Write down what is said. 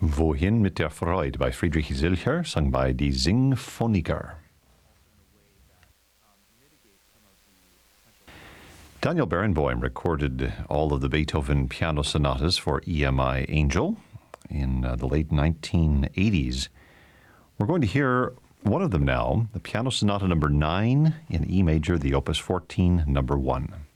Wohin mit der Freude by Friedrich Zilcher, sung by die Singphoniker. Daniel Barenboim recorded all of the Beethoven piano sonatas for EMI Angel in the late 1980s. We're going to hear one of them now, the Piano Sonata number 9 in E major, the Opus 14, number 1.